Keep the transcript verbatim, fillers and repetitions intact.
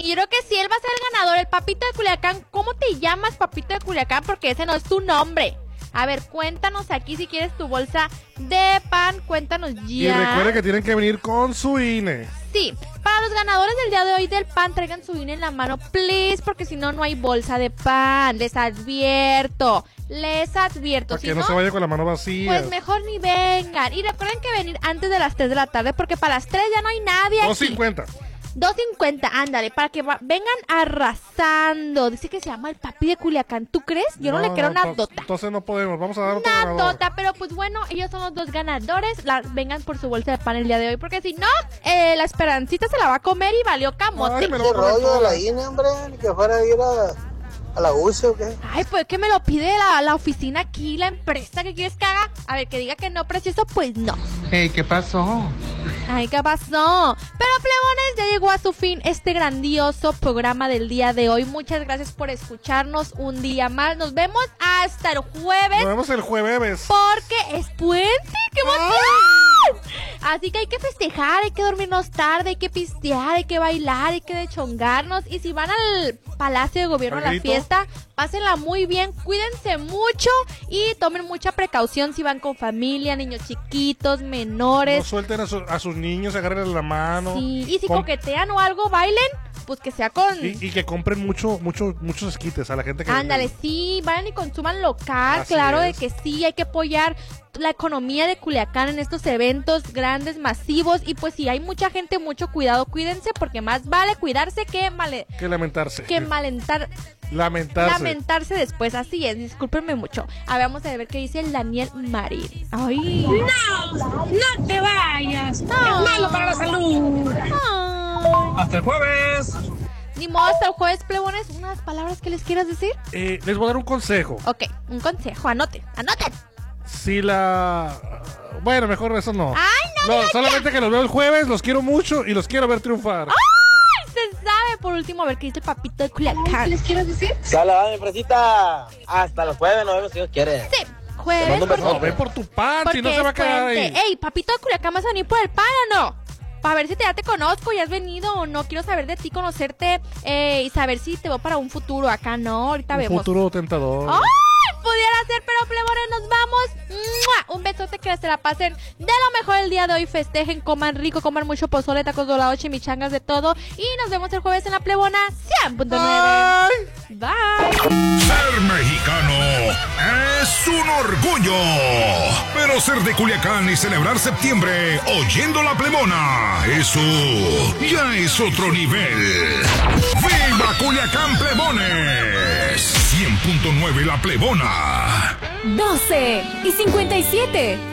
yo creo que sí, él va a ser el ganador, el Papito de Culiacán. ¿Cómo te llamas, Papito de Culiacán? Porque ese no es tu nombre. A ver, cuéntanos aquí si quieres tu bolsa de pan, cuéntanos ya. Y recuerden que tienen que venir con su I N E. Sí, para los ganadores del día de hoy del pan, traigan su I N E en la mano, please, porque si no, no hay bolsa de pan. Les advierto, les advierto. Para si que no, no se vaya con la mano vacía. Pues mejor ni vengan. Y recuerden que venir antes de las tres de la tarde, porque para las tres ya no hay nadie aquí. dos cincuenta. dos cincuenta, ándale, para que va, vengan arrasando. Dice que se llama el Papi de Culiacán. ¿Tú crees? Yo no, no le quiero no, una dota. Entonces no podemos, vamos a dar otro Una ganador. dota, pero pues bueno, ellos son los dos ganadores. La, vengan por su bolsa de pan el día de hoy, porque si no, eh, la Esperancita se la va a comer y valió camote. Ay, ¿Qué rollo de la I N E, hombre? Ni que fuera a ir a, a la U C E o qué. Ay, pues que me lo pide la, la oficina aquí, la empresa. ¿Qué quieres que haga? A ver, que diga que no, precioso, pues no. Hey, ¿qué pasó? Ay, ¿qué pasó? Pero, plebones, ya llegó a su fin este grandioso programa del día de hoy. Muchas gracias por escucharnos un día más. Nos vemos hasta el jueves. Nos vemos el jueves. Porque es puente. ¡Qué emoción! Así que hay que festejar, hay que dormirnos tarde, hay que pistear, hay que bailar, hay que dechongarnos. Y si van al Palacio de Gobierno a la fiesta, pásenla muy bien, cuídense mucho y tomen mucha precaución si van con familia, niños chiquitos, menores. No suelten a, su, a sus niños, agarren la mano. Sí, y si Com coquetean o algo, bailen, pues que sea con... Y, y que compren mucho, mucho, muchos esquites a la gente que... Ándale, sí, vayan y consuman local, Así claro es. de que sí, hay que apoyar la economía de Culiacán en estos eventos grandes, masivos, y pues si hay mucha gente, mucho cuidado, cuídense, porque más vale cuidarse que male... Que lamentarse. Que malentar... Lamentarse. Lamentarse después, así es, discúlpenme mucho. A ver, vamos a ver qué dice el Daniel Marín. Ay. No, no te vayas. No. Es malo para la salud. Ay. Hasta el jueves. Ni modo, hasta el jueves, plebones. ¿Unas palabras que les quieras decir? Eh, les voy a dar un consejo. Ok, un consejo, anoten, anoten. Si la... Bueno, mejor eso no. Ay, no, No, diga solamente que los veo el jueves, los quiero mucho y los quiero ver triunfar. ¡Ay! Se sabe. Por último, a ver qué dice el Papito de Culiacán. ¿Qué les quiero decir? Sala, va, mi fresita. Hasta los jueves, nos vemos si Dios quiere. Sí, jueves. Te mando un porque- beso. No, ven por tu pan, porque si no se va a es quedar puente. ahí. Ey, Papito de Culiacán, ¿vas a venir por el pan o no? Para ver si te, ya te conozco, ya has venido o no. Quiero saber de ti, conocerte eh, y saber si te veo para un futuro. Acá no, ahorita Un vemos. futuro tentador. ¡Ay! Pudiera ser, pero plebones, nos vamos. ¡Mua! Un besote, que se la pasen de lo mejor el día de hoy. Festejen, coman rico, coman mucho pozole, tacos dorados, chimichangas, de todo. Y nos vemos el jueves en la plebona cien punto nueve. Bye. Ser mexicano es un orgullo. Pero ser de Culiacán y celebrar septiembre oyendo la Plebona, eso ya es otro nivel. ¡Viva Culiacán, plebones! cien punto nueve La Plebona. doce y cincuenta y siete.